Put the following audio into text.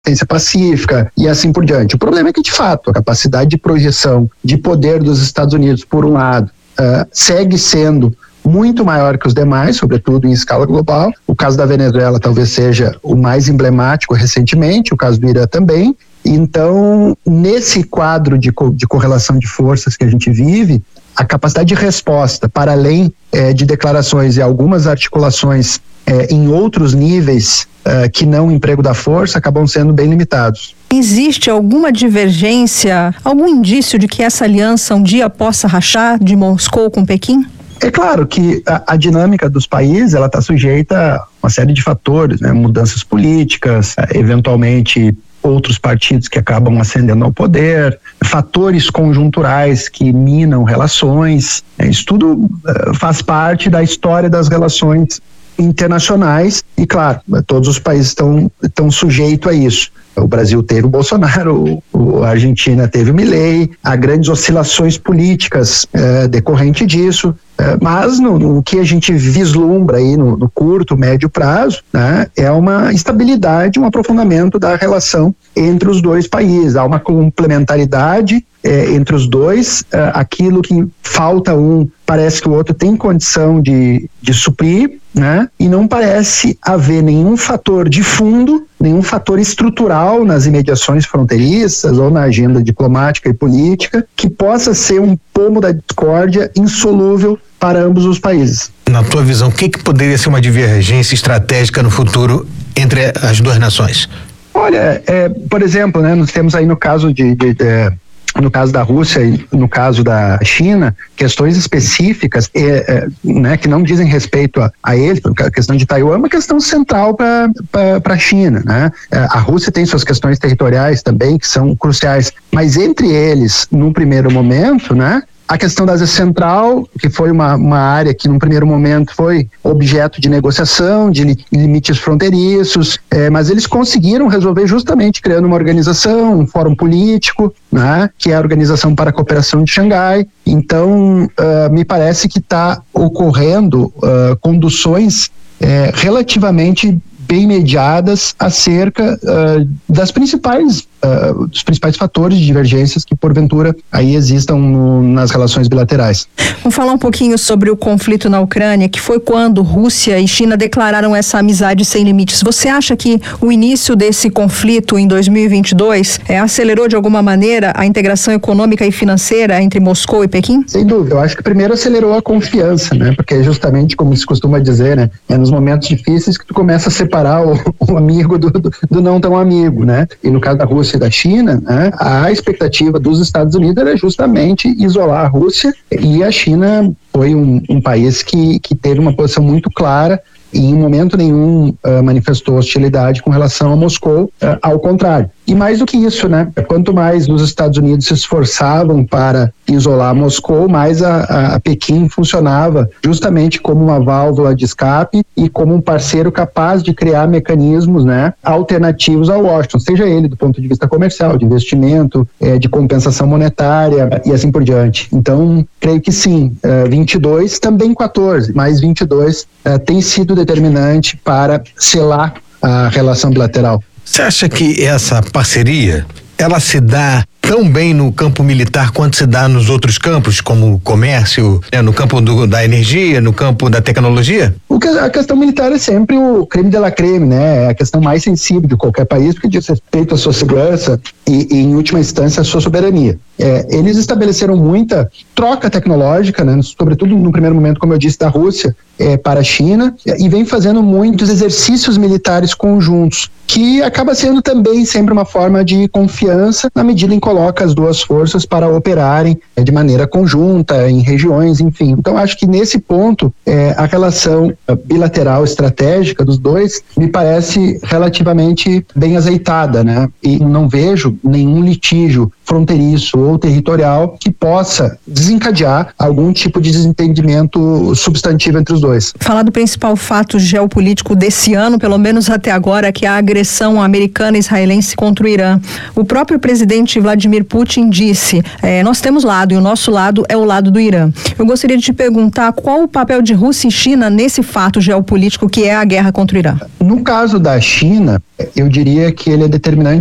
resistência pacífica e assim por diante. O problema é que, de fato, a capacidade de projeção de poder dos Estados Unidos, por um lado, segue sendo muito maior que os demais, sobretudo em escala global. O caso da Venezuela talvez seja o mais emblemático recentemente, o caso do Irã também. Então, nesse quadro de correlação de forças que a gente vive, a capacidade de resposta, para além de declarações e algumas articulações em outros níveis que não emprego da força, acabam sendo bem limitados. Existe alguma divergência, algum indício de que essa aliança um dia possa rachar de Moscou com Pequim? É claro que a dinâmica dos países ela está sujeita a uma série de fatores, né? Mudanças políticas, eventualmente outros partidos que acabam ascendendo ao poder, fatores conjunturais que minam relações. Isso tudo faz parte da história das relações internacionais e, claro, todos os países estão sujeitos a isso. O Brasil teve o Bolsonaro, a Argentina teve o Milei, há grandes oscilações políticas decorrente disso, mas no que a gente vislumbra aí no curto, médio prazo, né, é uma estabilidade, um aprofundamento da relação entre os dois países. Há uma complementaridade entre os dois, aquilo que falta um, parece que o outro tem condição de suprir, né? E não parece haver nenhum fator de fundo, nenhum fator estrutural nas imediações fronteiriças ou na agenda diplomática e política que possa ser um pomo da discórdia insolúvel para ambos os países. Na tua visão, o que poderia ser uma divergência estratégica no futuro entre as duas nações? Olha, por exemplo, né, nós temos aí no caso no caso da Rússia e no caso da China, questões específicas né, que não dizem respeito a eles. A questão de Taiwan é uma questão central para a China, né? A Rússia tem suas questões territoriais também que são cruciais, mas entre eles, num primeiro momento, né, a questão da Ásia Central, que foi uma área que, num primeiro momento, foi objeto de negociação, de limites fronteiriços, mas eles conseguiram resolver justamente criando uma organização, um fórum político, né, que é a Organização para a Cooperação de Xangai. Então, me parece que está ocorrendo conduções relativamente bem mediadas acerca dos principais fatores de divergências que porventura aí existam nas relações bilaterais. Vamos falar um pouquinho sobre o conflito na Ucrânia, que foi quando Rússia e China declararam essa amizade sem limites. Você acha que o início desse conflito em 2022 acelerou de alguma maneira a integração econômica e financeira entre Moscou e Pequim? Sem dúvida, eu acho que primeiro acelerou a confiança, né? Porque justamente como se costuma dizer, né? É nos momentos difíceis que tu começa a separar o amigo do não tão amigo, né? E no caso da Rússia e da China, né, a expectativa dos Estados Unidos era justamente isolar a Rússia, e a China foi um país que teve uma posição muito clara e em momento nenhum manifestou hostilidade com relação a Moscou, ao contrário. E mais do que isso, né? Quanto mais os Estados Unidos se esforçavam para isolar Moscou, mais a Pequim funcionava justamente como uma válvula de escape e como um parceiro capaz de criar mecanismos, né, alternativos ao Washington, seja ele do ponto de vista comercial, de investimento, de compensação monetária e assim por diante. Então, creio que sim, 22, também 14, mais 22 tem sido determinante para selar a relação bilateral. Você acha que essa parceria, ela se dá tão bem no campo militar quanto se dá nos outros campos, como o comércio, no campo da energia, no campo da tecnologia? A questão militar é sempre o creme de la creme, né? É a questão mais sensível de qualquer país, porque diz respeito à sua segurança e em última instância, à sua soberania. Eles estabeleceram muita troca tecnológica, né? Sobretudo no primeiro momento, como eu disse, da Rússia para a China, e vem fazendo muitos exercícios militares conjuntos, que acaba sendo também sempre uma forma de confiança, na medida em que coloca as duas forças para operarem de maneira conjunta, em regiões, enfim. Então, acho que nesse ponto, a relação bilateral estratégica dos dois me parece relativamente bem azeitada, né? E não vejo nenhum litígio fronteiriço ou territorial que possa desencadear algum tipo de desentendimento substantivo entre os dois. Falar do principal fato geopolítico desse ano, pelo menos até agora, que é a agressão americana e israelense contra o Irã. O próprio presidente Vladimir Putin disse, nós temos lado e o nosso lado é o lado do Irã. Eu gostaria de te perguntar qual o papel de Rússia e China nesse fato geopolítico que é a guerra contra o Irã. No caso da China, eu diria que ele é determinante